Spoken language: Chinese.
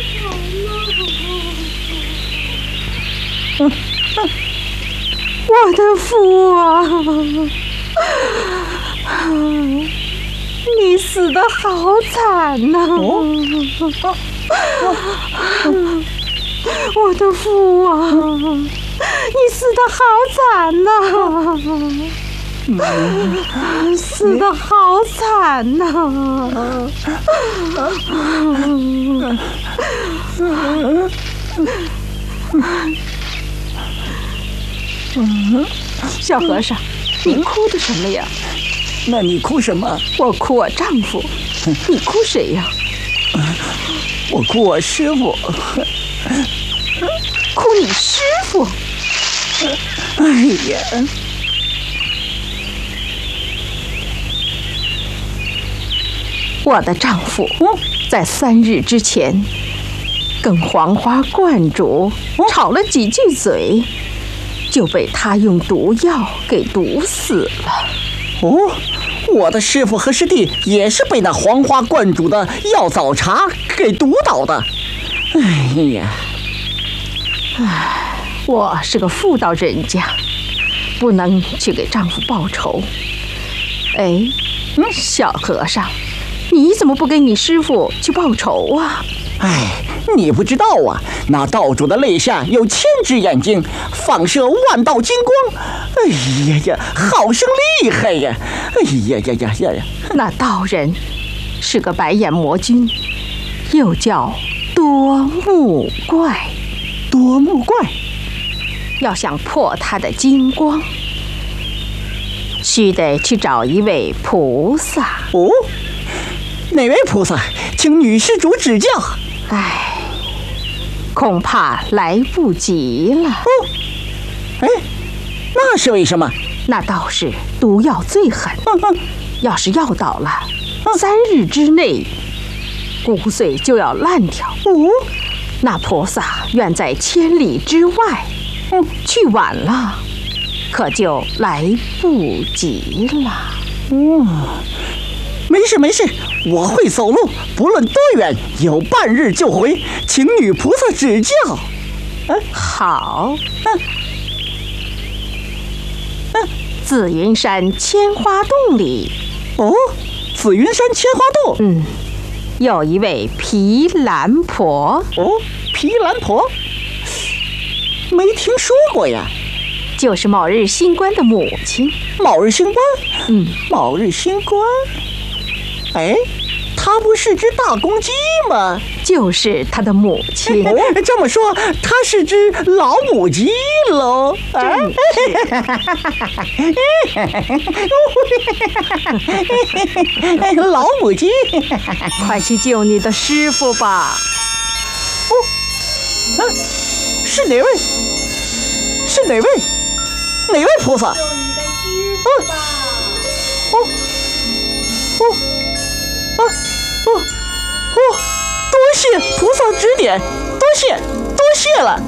我的父啊，你死得好惨呐！我的父啊，你死得好惨呐！死得好惨呐！小和尚，你哭的什么呀？ 那你哭什么？ 我哭我丈夫。你哭谁呀？ 我哭我师傅。 哭你师傅？ 哎呀！ 我的丈夫在3日之前跟黄花观主吵了几句嘴，就被他用毒药给毒死了。 哦，我的师傅和师弟也是被那黄花观主的药枣茶给毒倒的。哎呀， 我是个妇道人家，不能去给丈夫报仇。哎，小和尚，你怎么不跟你师傅去报仇啊？ 哎，你不知道啊，那道主的肋下有1000只眼睛，放射万道金光。哎呀呀，好生厉害呀！哎呀呀呀呀呀！ 那道人是个白眼魔君，又叫多目怪。 多目怪， 要想破他的金光，须得去找一位菩萨。 哦，哪位菩萨？请女施主指教。 哎，恐怕来不及了。 哎，那是为什么？ 那道士毒药最狠，要是药倒了，3日之内骨髓就要烂掉。那菩萨远在千里之外，去晚了，可就来不及了。 没事没事，我会走路，不论多远，有半日就回，请女菩萨指教。 好。紫云山千花洞里， 哦，紫云山千花洞， 有一位毗蓝婆。 哦，毗蓝婆，没听说过呀。 就是卯日星官的母亲。 卯日星官？卯日星官。哎，她不是只大公鸡吗？ 就是她的母亲。 这么说，她是只老母鸡喽？老母鸡， 快去救你的师傅吧！ 是哪位？是哪位？哪位菩萨？ 救你的师傅吧！ 多谢菩萨指点，多谢了。